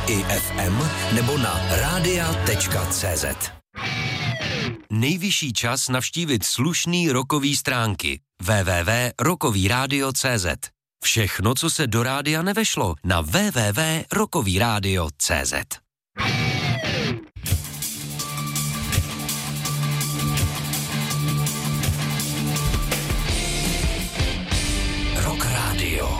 i FM nebo na radia.cz. Nejvyšší čas navštívit slušný rockový stránky www.rockovyradio.cz. Všechno, co se do rádia nevešlo, na www.rockovyradio.cz. Rock Radio.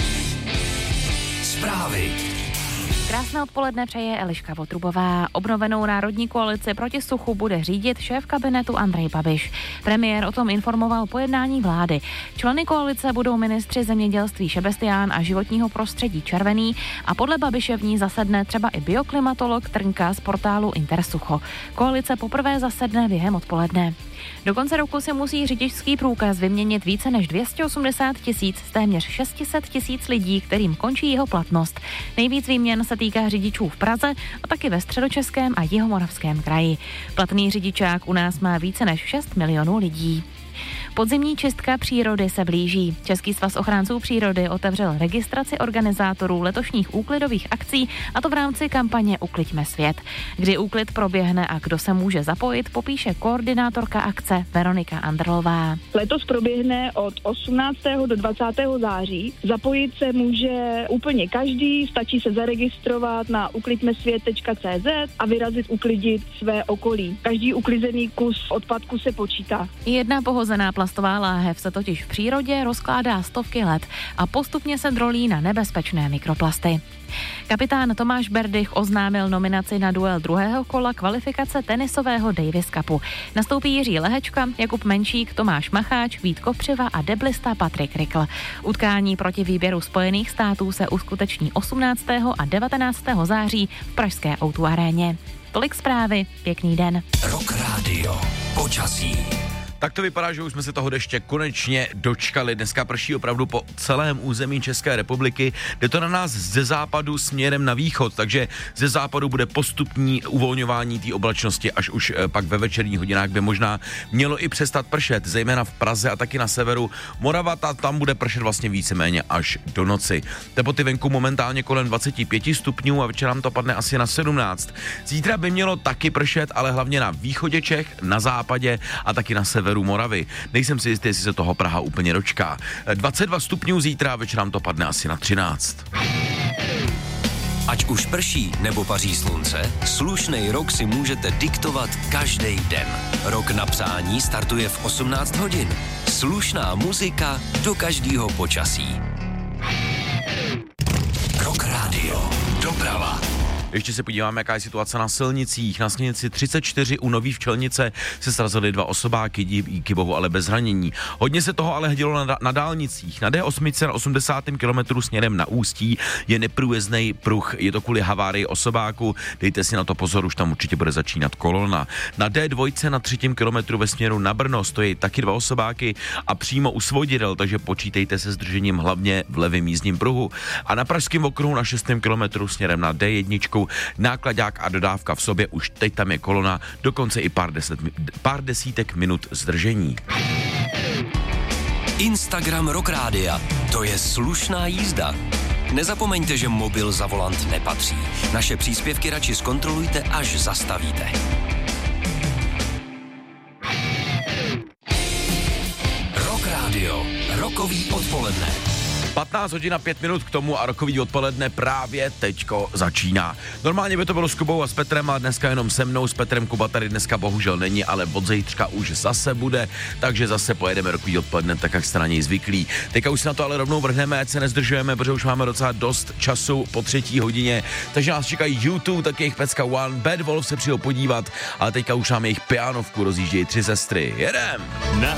Zprávy. Krásné odpoledne přeje Eliška Votrubová. Obnovenou národní koalici proti suchu bude řídit šéf kabinetu Andrej Babiš. Premiér o tom informoval po jednání vlády. Členy koalice budou ministři zemědělství Šebestián a životního prostředí Červený a podle Babiše v ní zasedne třeba i bioklimatolog Trnka z portálu Intersucho. Koalice poprvé zasedne během odpoledne. Do konce roku si musí řidičský průkaz vyměnit více než 280 000 z téměř 600 000 lidí, kterým končí jeho platnost. Nejvíc výměn se týká řidičů v Praze a taky ve Středočeském a Jihomoravském kraji. Platný řidičák u nás má více než 6 milionů lidí. Podzimní čistka přírody se blíží. Český svaz ochránců přírody otevřel registraci organizátorů letošních úklidových akcí, a to v rámci kampaně Ukliďme svět. Kdy úklid proběhne a kdo se může zapojit, popíše koordinátorka akce Veronika Andrlová. Letos proběhne od 18. do 20. září. Zapojit se může úplně každý, stačí se zaregistrovat na ukliďmesvět.cz a vyrazit uklidit své okolí. Každý uklizený kus odpadku se počítá. Jedna pohozená plastová láhev se totiž v přírodě rozkládá stovky let a postupně se drolí na nebezpečné mikroplasty. Kapitán Tomáš Berdych oznámil nominaci na duel druhého kola kvalifikace tenisového Davis Cupu. Nastoupí Jiří Lehečka, Jakub Menšík, Tomáš Macháč, Vít Kopřiva a deblista Patrik Rikl. Utkání proti výběru Spojených států se uskuteční 18. a 19. září v pražské O2 aréně. Tolik zprávy, pěkný den. Rock Radio. Počasí. Tak to vypadá, že už jsme se toho deště konečně dočkali. Dneska prší opravdu po celém území České republiky. Jde to na nás ze západu směrem na východ, takže ze západu bude postupní uvolňování té oblačnosti, až už pak ve večerních hodinách by možná mělo i přestat pršet, zejména v Praze a taky na severu. Morava, tam bude pršet vlastně víceméně až do noci. Teploty venku momentálně kolem 25 stupňů a večer nám to padne asi na 17. Zítra by mělo taky pršet, ale hlavně na východě Čech, na západě a taky na severu Moravy. Nejsem si jistý, jestli se toho Praha úplně dočká. 22 stupňů zítra, večer nám to padne asi na 13. Ať už prší nebo paří slunce, slušnej rok si můžete diktovat každý den. Rok na psání startuje v 18 hodin. Slušná muzika do každého počasí. Rock Radio. Doprava. Ještě se podíváme, jaká je situace na silnicích. Na silnici 34 u Nový Včelnice se srazily 2 osobáky, díky bohu ale bez zranění. Hodně se toho ale dělo na dálnicích. Na D8 na 80. kilometru směrem na Ústí je neprůjezdný pruh. Je to kvůli havárii osobáku. Dejte si na to pozor, už tam určitě bude začínat kolona. Na D2 na 3. kilometru ve směru na Brno stojí taky 2 osobáky a přímo u Svodidel, takže počítejte se zdržením hlavně v levém jízdním pruhu. A na Pražském okruhu na 6. kilometru směrem na D1 nákladák a dodávka v sobě, už teď tam je kolona, dokonce i pár desítek minut zdržení. Instagram Rock Rádia, to je slušná jízda. Nezapomeňte, že mobil za volant nepatří. Naše příspěvky radši zkontrolujte, až zastavíte. Rock Radio, rockový odpoledne. 15 hodin a 5 minut k tomu a rockový odpoledne právě teďko začíná. Normálně by to bylo s Kubou a s Petrem a dneska jenom se mnou. S Petrem Kuba tady dneska bohužel není, ale od zítřka už zase bude, takže zase pojedeme rockový odpoledne tak, jak jste na něj zvyklí. Teďka už se na to ale rovnou vrhneme, ať se nezdržujeme, protože už máme docela dost času po 3. hodině, takže nás čekají YouTube, tak jejich pecka One, Bad Wolf se přijel podívat, ale teďka už máme jejich pianovku, rozjíždějí 3 sestry. Jedem!